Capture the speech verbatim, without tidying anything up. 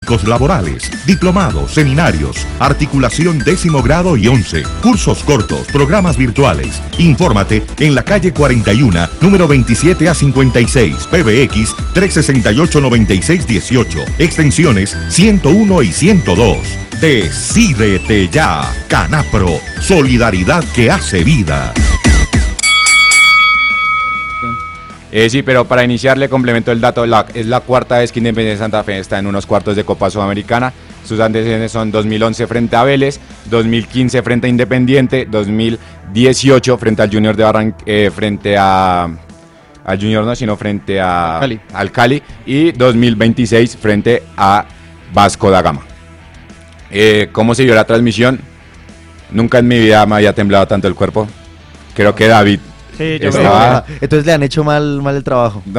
técnicos laborales, diplomados, seminarios, articulación décimo grado y once, cursos cortos, programas virtuales. Infórmate en la calle cuarenta y uno, número veintisiete a cincuenta y seis, P B X tres sesenta y ocho, noventa y seis dieciocho, extensiones ciento uno y ciento dos. Decídete ya, Canapro, solidaridad que hace vida. Eh, sí, pero para iniciar le complemento el dato, la, es la cuarta vez que Independiente Santa Fe está en unos cuartos de Copa Sudamericana. Sus antecedentes son dos mil once frente a Vélez, dos mil quince frente a Independiente, dos mil dieciocho frente al Junior de Barranquilla, eh, frente a... al Junior no, sino frente a, Cali. al Cali, y dos mil veintiséis frente a Vasco da Gama. Eh, ¿Cómo se dio la transmisión? Nunca en mi vida me había temblado tanto el cuerpo. Creo que David Sí, yo estaba... Entonces le han hecho mal, mal el trabajo. No,